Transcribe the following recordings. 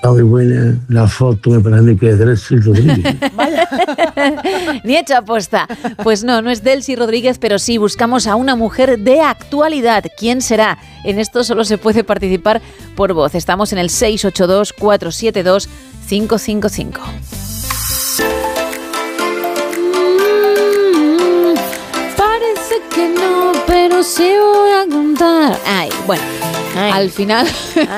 muy buena la foto, me parece que es Delcy Rodríguez. Ni hecho aposta. Pues no es Delcy Rodríguez, pero sí buscamos a una mujer de actualidad. ¿Quién será? En esto solo se puede participar por voz. Estamos en el 682-472-555. Parece que no, pero sí voy a contar. Al final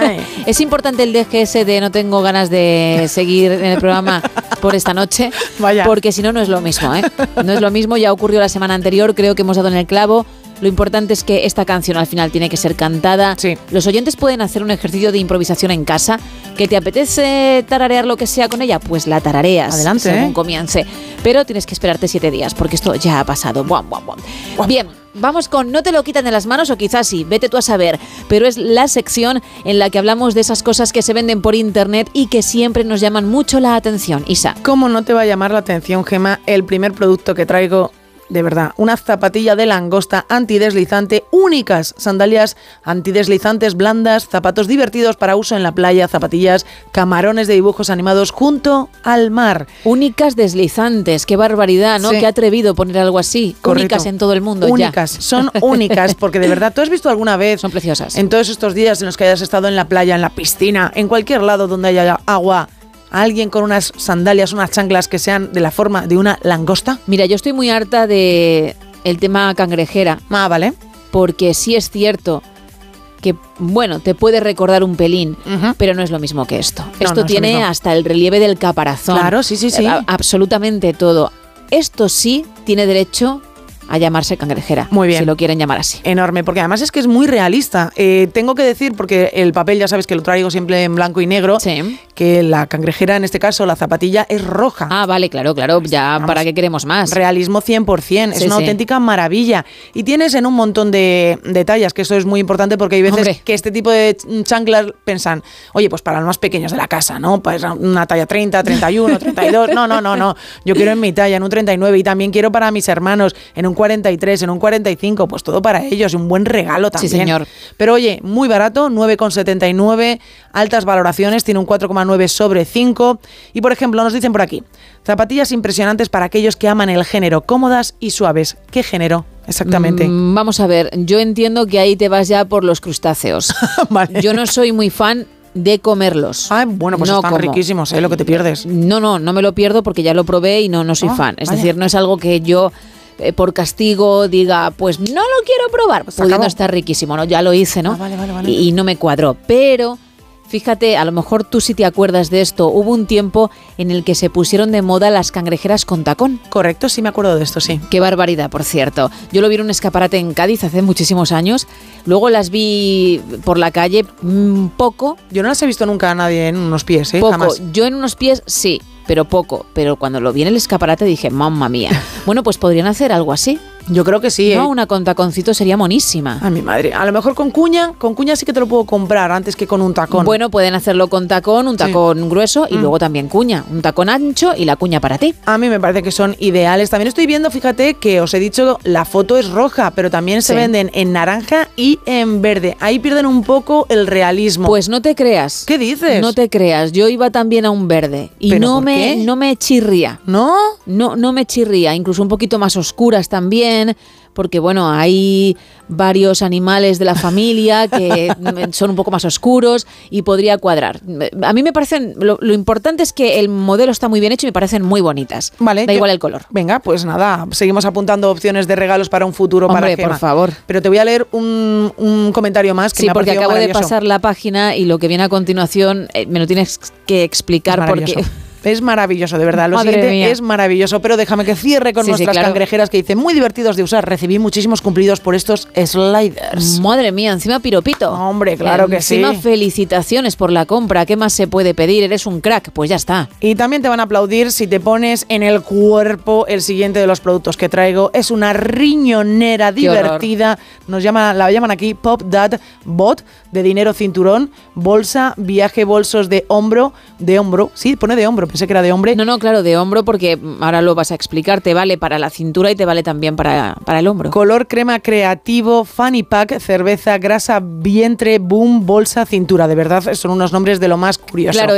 es importante el DGS de no tengo ganas de seguir en el programa por esta noche. Vaya. Porque si no, no es lo mismo, ¿eh? No es lo mismo, ya ocurrió la semana anterior, creo que hemos dado en el clavo. Lo importante es que esta canción al final tiene que ser cantada. Sí. Los oyentes pueden hacer un ejercicio de improvisación en casa. ¿Que te apetece tararear lo que sea con ella? Pues la tarareas. Adelante, según comience. Pero tienes que esperarte 7 días, porque esto ya ha pasado. Buam. Bien, vamos con No te lo quitan de las manos, o quizás sí, vete tú a saber. Pero es la sección en la que hablamos de esas cosas que se venden por internet y que siempre nos llaman mucho la atención. Isa. ¿Cómo no te va a llamar la atención, Gema, el primer producto que traigo? De verdad, una zapatilla de langosta antideslizante, únicas sandalias antideslizantes blandas, zapatos divertidos para uso en la playa, zapatillas, camarones de dibujos animados junto al mar. Únicas deslizantes, qué barbaridad, ¿no? Sí. Qué atrevido poner algo así. Correcto. Únicas en todo el mundo. Únicas, ya. son únicas, porque de verdad, ¿tú has visto alguna vez? Son preciosas. En todos estos días en los que hayas estado en la playa, en la piscina, en cualquier lado donde haya agua, a alguien con unas sandalias, unas chanclas que sean de la forma de una langosta? Mira, yo estoy muy harta de el tema cangrejera. Vale. Porque sí es cierto que, bueno, te puede recordar un pelín, pero no es lo mismo que esto. Esto no tiene hasta el relieve del caparazón. Claro, sí. Absolutamente todo. Esto sí tiene derecho a llamarse cangrejera. Muy bien. Si lo quieren llamar así. Enorme, porque además es que es muy realista. Tengo que decir, porque el papel ya sabes que lo traigo siempre en blanco y negro, Sí. que la cangrejera, en este caso la zapatilla, es roja. Ah, vale, claro. Ya, Vamos, ¿para qué queremos más? Realismo 100%, es Sí, una sí. auténtica maravilla. Y tienes en un montón de tallas, que eso es muy importante porque hay veces Hombre. que este tipo de chanclas pensan, oye, pues para los más pequeños de la casa, ¿no? Pues una talla 30, 31, 32, no. Yo quiero en mi talla, en un 39, y también quiero para mis hermanos, en un 43, en un 45, pues todo para ellos, un buen regalo también. Sí, señor. Pero oye, muy barato, 9,79, altas valoraciones, tiene un 4,9 sobre 5. Y por ejemplo, nos dicen por aquí, zapatillas impresionantes para aquellos que aman el género, cómodas y suaves. ¿Qué género exactamente? Vamos a ver, yo entiendo que ahí te vas ya por los crustáceos. Vale. Yo no soy muy fan de comerlos. Ah, bueno, pues No están como. riquísimos, lo que te pierdes. No me lo pierdo porque ya lo probé y no soy fan. Es vaya. decir, no es algo que yo por castigo diga, pues no lo quiero probar, Pues pudiendo acabó. estar riquísimo, ¿no? Ya lo hice, ¿no? Vale. Y no me cuadró. Pero fíjate, a lo mejor tú sí te acuerdas de esto. Hubo un tiempo en el que se pusieron de moda las cangrejeras con tacón. Correcto, sí me acuerdo de esto, sí. Qué barbaridad, por cierto. Yo lo vi en un escaparate en Cádiz hace muchísimos años. Luego las vi por la calle poco. Yo no las he visto nunca a nadie en unos pies, Poco. jamás. Yo en unos pies sí, pero poco. Pero cuando lo vi en el escaparate dije, mamma mía. Bueno, pues podrían hacer algo así. Yo creo que sí, No, una con taconcito sería monísima. Ay, mi madre. A lo mejor con cuña sí que te lo puedo comprar antes que con un tacón. Bueno, pueden hacerlo con tacón, un tacón grueso y luego también cuña. Un tacón ancho y la cuña para ti. A mí me parece que son ideales. También estoy viendo, fíjate, que os he dicho, la foto es roja, pero también se Sí. venden en naranja y en verde. Ahí pierden un poco el realismo. Pues no te creas. ¿Qué dices? No te creas. Yo iba también a un verde y ¿Pero no por qué? me chirría. ¿No? No me chirría, incluso un poquito más oscuras también, porque bueno, hay varios animales de la familia que son un poco más oscuros y podría cuadrar. A mí me parecen, lo importante es que el modelo está muy bien hecho y me parecen muy bonitas. Vale. Da igual el color. Venga, pues nada, seguimos apuntando opciones de regalos para un futuro Hombre, para Gema. por favor. Pero te voy a leer un comentario más que Sí, me ha porque parecido acabo de maravilloso. pasar la página y lo que viene a continuación me lo tienes que explicar Es maravilloso. porque... Es maravilloso, de verdad. Lo Madre siguiente mía. es maravilloso, pero déjame que cierre con Sí, sí, nuestras claro. cangrejeras que dice muy divertidos de usar. Recibí muchísimos cumplidos por estos sliders. Madre mía, encima piropito. Hombre, claro que sí. Encima felicitaciones por la compra. ¿Qué más se puede pedir? Eres un crack. Pues ya está. Y también te van a aplaudir si te pones en el cuerpo el siguiente de los productos que traigo. Es una riñonera Qué horror. divertida. La llaman aquí Pop Dad Bot, de dinero cinturón, bolsa, viaje, bolsos de hombro. Sí, pone de hombro, pensé que era de hombre. No, claro, de hombro porque ahora lo vas a explicar. Te vale para la cintura y te vale también para el hombro. Color crema creativo, fanny pack, cerveza, grasa, vientre, boom, bolsa, cintura. De verdad, son unos nombres de lo más curioso. Claro,